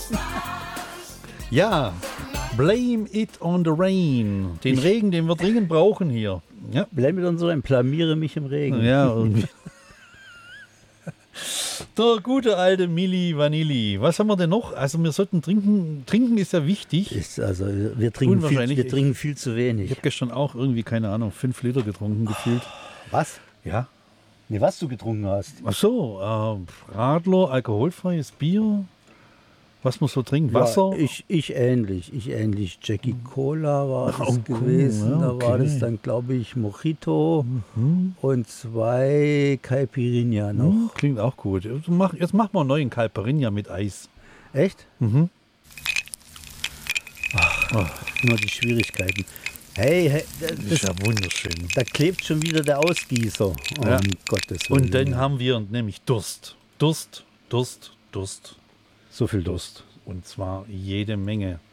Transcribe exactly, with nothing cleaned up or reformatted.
Ja, blame it on the rain. Den Ich- Regen, den wir dringend brauchen hier. Ja, Blame it on the rain, blamiere mich im Regen. ja irgendwie. Der gute alte Milli Vanilli. Was haben wir denn noch? Also wir sollten trinken. Trinken ist ja wichtig. Ist also, wir trinken, viel, Unwahrscheinlich. wir trinken viel zu Ich wenig. habe gestern auch irgendwie, keine Ahnung, fünf Liter getrunken gefühlt. Was? Ja. Nee, was du getrunken hast. Ach so, äh, Radler, alkoholfreies Bier. Was man so trinkt, Wasser. Ja, ich, ich ähnlich. Ich ähnlich. Jackie Cola war das Oh, cool, gewesen. ja, Da war okay. das dann, glaube ich, Mojito Mhm. und zwei Caipirinha noch. Hm, Klingt auch gut. Jetzt mach- Jetzt machen wir einen neuen Caipirinha mit Eis. Echt? Mhm. Nur die Schwierigkeiten. Hey, hey Das das, ist ja wunderschön. da klebt schon wieder der Ausgießer. Oh, Ja. um Gottes Willen. Und dann haben wir nämlich Durst. Durst, Durst, Durst, so viel Durst. Durst. Und zwar jede Menge.